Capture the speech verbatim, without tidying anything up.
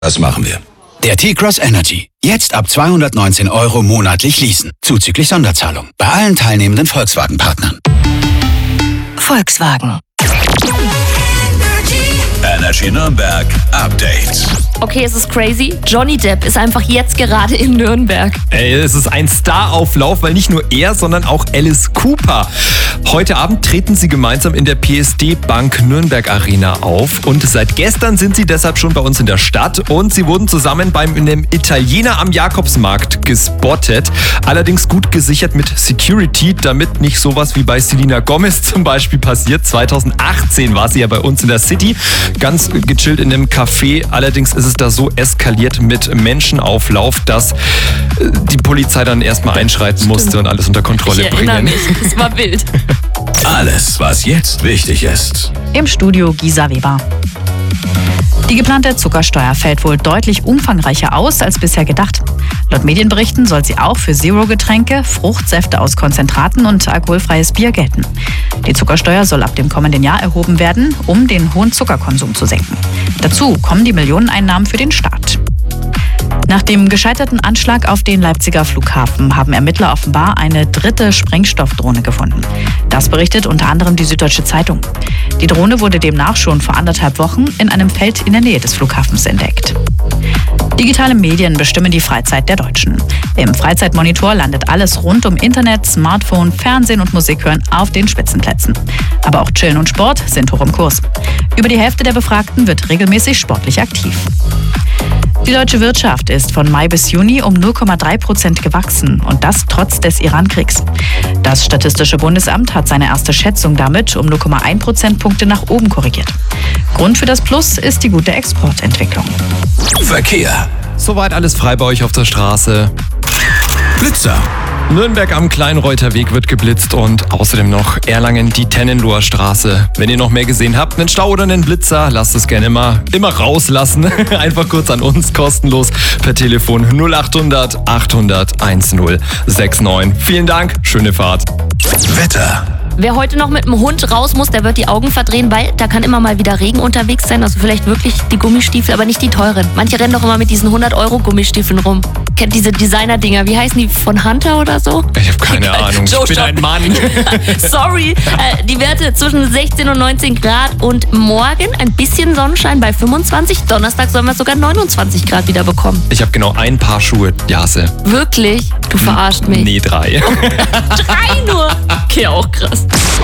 Das machen wir. Der T-Cross Energy. Jetzt ab zweihundertneunzehn Euro monatlich leasen. Zuzüglich Sonderzahlung. Bei allen teilnehmenden Volkswagen-Partnern. Volkswagen. Energy Nürnberg Update. Okay, es ist crazy. Johnny Depp ist einfach jetzt gerade in Nürnberg. Ey, es ist ein Starauflauf, weil nicht nur er, sondern auch Alice Cooper. Heute Abend treten sie gemeinsam in der P S D Bank Nürnberg Arena auf. Und seit gestern sind sie deshalb schon bei uns in der Stadt. Und sie wurden zusammen beim einem Italiener am Jakobsmarkt gespottet. Allerdings gut gesichert mit Security, damit nicht sowas wie bei Selena Gomez zum Beispiel passiert. zweitausendachtzehn war sie ja bei uns in der City. Ganz gechillt in einem Café. Allerdings ist es da so eskaliert mit Menschenauflauf, dass die Polizei dann erstmal einschreiten musste und alles unter Kontrolle ich bringen. Mich. Das war wild. Alles, was jetzt wichtig ist. Im Studio Gisa Weber. Die geplante Zuckersteuer fällt wohl deutlich umfangreicher aus als bisher gedacht. Laut Medienberichten soll sie auch für Zero-Getränke, Fruchtsäfte aus Konzentraten und alkoholfreies Bier gelten. Die Zuckersteuer soll ab dem kommenden Jahr erhoben werden, um den hohen Zuckerkonsum zu senken. Dazu kommen die Millioneneinnahmen für den Staat. Nach dem gescheiterten Anschlag auf den Leipziger Flughafen haben Ermittler offenbar eine dritte Sprengstoffdrohne gefunden. Das berichtet unter anderem die Süddeutsche Zeitung. Die Drohne wurde demnach schon vor anderthalb Wochen in einem Feld in der Nähe des Flughafens entdeckt. Digitale Medien bestimmen die Freizeit der Deutschen. Im Freizeitmonitor landet alles rund um Internet, Smartphone, Fernsehen und Musik hören auf den Spitzenplätzen. Aber auch Chillen und Sport sind hoch im Kurs. Über die Hälfte der Befragten wird regelmäßig sportlich aktiv. Die deutsche Wirtschaft ist von Mai bis Juni um null Komma drei Prozent gewachsen und das trotz des Iran-Kriegs. Das Statistische Bundesamt hat seine erste Schätzung damit um null Komma eins Prozentpunkte nach oben korrigiert. Grund für das Plus ist die gute Exportentwicklung. Verkehr. Soweit alles frei bei euch auf der Straße. Blitzer. Nürnberg am Kleinreuther-Weg wird geblitzt und außerdem noch Erlangen die Tennenloher Straße. Wenn ihr noch mehr gesehen habt, einen Stau oder einen Blitzer, lasst es gerne immer, immer rauslassen. Einfach kurz an uns, kostenlos per Telefon null achthundert achthundert1069. Vielen Dank, schöne Fahrt. Wetter. Wer heute noch mit dem Hund raus muss, der wird die Augen verdrehen, weil da kann immer mal wieder Regen unterwegs sein. Also vielleicht wirklich die Gummistiefel, aber nicht die teuren. Manche rennen doch immer mit diesen hundert Euro Gummistiefeln rum. Kennt diese Designer-Dinger, wie heißen die, von Hunter oder so? Ich habe keine Ahnung, Joe, ich bin stopp. ein Mann. Sorry, äh, die Werte zwischen sechzehn und neunzehn Grad und morgen ein bisschen Sonnenschein bei fünfundzwanzig. Donnerstag sollen wir sogar neunundzwanzig Grad wieder bekommen. Ich habe genau ein Paar Schuhe, Jase. Wirklich? Du verarscht mich. Nee, drei. Drei nur? Okay, auch krass.